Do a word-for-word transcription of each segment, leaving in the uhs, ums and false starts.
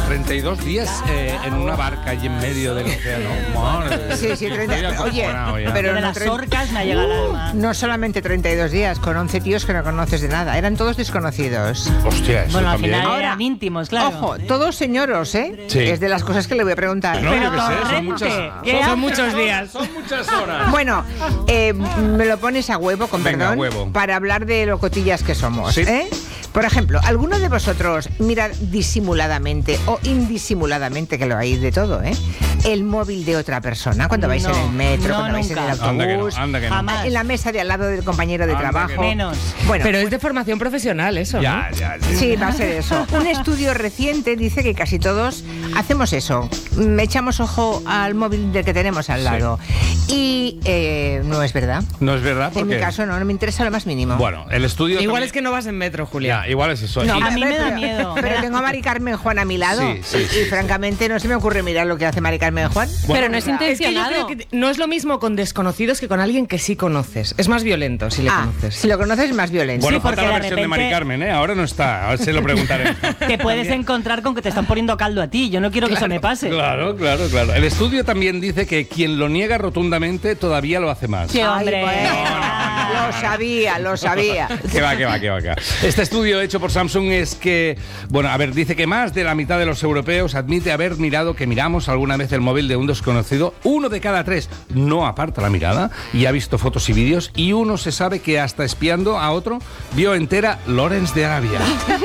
treinta y dos días eh, en una barca y en medio del océano. Madre. Sí, sí, treinta. Oye, pero de no las tre- orcas me ha llegado al alma. No solamente treinta y dos días, con once tíos que no conoces de nada. Eran todos desconocidos. Hostia, eso Bueno, al también. final Ahora, eran íntimos, claro. Ojo, todos señoros, ¿eh? Sí. Es de las cosas que le voy a preguntar. No, yo Pero qué sé, son torrente, muchas, ¿qué son, haces? son muchos días. Son muchas horas. Bueno, eh, me lo pones a huevo, con Venga, perdón, huevo. para hablar de lo cotillas que somos. Sí. ¿eh? Por ejemplo, ¿alguno de vosotros mira disimuladamente o indisimuladamente, que lo hay de todo, ¿eh? el móvil de otra persona cuando vais No, en el metro, no, cuando vais en nunca. el Anda que no, autobús, anda que no. Jamás. en la mesa de al lado del compañero de Anda que trabajo? no. Menos. Bueno, Pero es de formación profesional eso, Ya, ¿no? ya, ya. sí, va a ser eso. Un estudio reciente dice que casi todos hacemos eso. Mm, Echamos ojo al móvil del que tenemos al lado. Y eh, no es verdad. No es verdad En porque... mi caso no, no me interesa lo más mínimo. Bueno, el estudio... Igual también- es que no vas en metro, Julia. Ya, igual es eso. No, Y- a mí me da pero- miedo. Pero tengo a Mari Carmen Juan a mi lado. Sí, sí, sí. Y francamente no se me ocurre mirar lo que hace Mari Carmen Juan. Pero no es O sea, Es que yo intencionado. creo que no es lo mismo con desconocidos que con alguien que sí conoces. Es más violento si le Ah, conoces. si lo conoces es más violento. Bueno, Sí, porque falta la de versión de repente- Mari Carmen, ¿eh? Ahora no está, ahora se lo preguntaré. Te puedes encontrar con que te están poniendo caldo a ti. Yo no quiero que eso me pase. Claro, claro, claro. El estudio también dice que quien lo niega rotundamente todavía lo hace más. Sí, Ay, hombre. bueno, lo sabía, lo sabía. Que va, que va, que va, que va. Este estudio hecho por Samsung es que, bueno, a ver, dice que más de la mitad de los europeos admite haber mirado, que miramos alguna vez el móvil de un desconocido. Uno de cada tres no aparta la mirada y ha visto fotos y vídeos, y uno se sabe que hasta espiando a otro vio entera Lawrence de Arabia.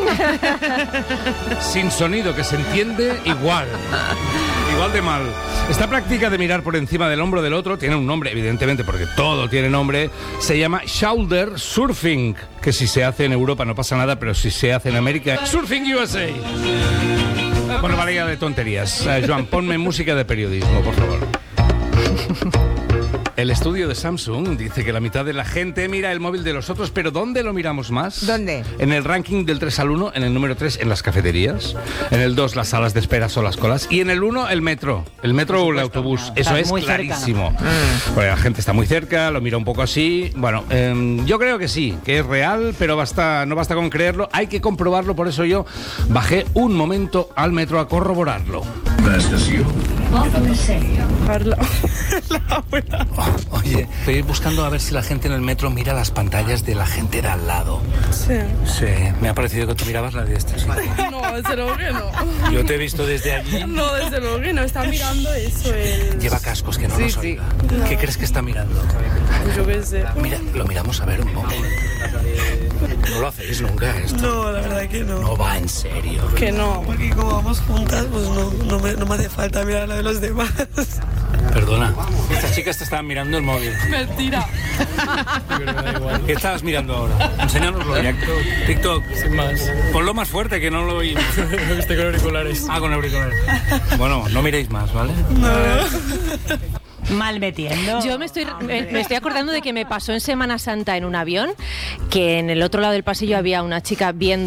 Sin sonido, que se entiende igual. Igual de mal. Esta práctica de mirar por encima del hombro del otro tiene un nombre, evidentemente, porque todo tiene nombre. Se llama shoulder surfing, que si se hace en Europa no pasa nada, pero si se hace en América, surfing U S A. Bueno, vale ya de tonterías. Eh, Joan, ponme música de periodismo, por favor. El estudio de Samsung dice que la mitad de la gente mira el móvil de los otros, pero ¿dónde lo miramos más? ¿Dónde? En el ranking del tres al uno, en el número tres, en las cafeterías, en el dos, las salas de espera o las colas, y en el uno, el metro. El metro o el autobús. claro. Eso Estás es muy cerca. clarísimo. Porque la gente está muy cerca, lo mira un poco así. Bueno, eh, yo creo que sí, que es real, pero basta, no basta con creerlo, hay que comprobarlo. Por eso yo bajé un momento al metro a corroborarlo. Oye, estoy buscando a ver si la gente en el metro mira las pantallas de la gente de al lado. Sí. Sí, me ha parecido que tú mirabas la de este sitio. No, desde luego que no. Yo te he visto desde allí. No, desde luego que no. Está mirando eso, el... Lleva cascos, que no Sí, nos sí. oiga. ¿Qué crees que está mirando? Pues yo qué sé. Mira, lo miramos a ver un poco. No lo hacéis nunca esto. No, la verdad que no. No va en serio. Que no, porque como vamos juntas, pues no, no, me, no me hace falta mirar la de los demás. Perdona. Estas chicas te estaban mirando el móvil. Mentira. ¿Qué estabas mirando ahora? Enséñanoslo. TikTok. Sin más. Ponlo más fuerte, que no lo oímos. Lo viste con auriculares. Ah, con auriculares. Bueno, no miréis más, ¿vale? Mal metiendo. Yo me estoy, me, me estoy acordando de que me pasó en Semana Santa en un avión, que en el otro lado del pasillo había una chica viendo